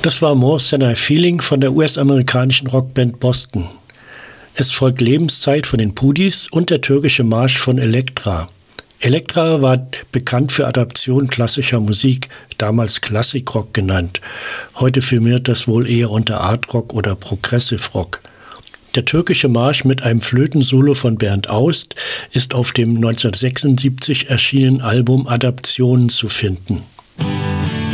Das war More Than a Feeling von der US-amerikanischen Rockband Boston. Es folgt Lebenszeit von den Pudis und der türkische Marsch von Elektra. Elektra war bekannt für Adaptionen klassischer Musik, damals Klassikrock genannt. Heute firmiert das wohl eher unter Artrock oder Progressive Rock. Der türkische Marsch mit einem Flötensolo von Bernd Aust ist auf dem 1976 erschienenen Album Adaptionen zu finden.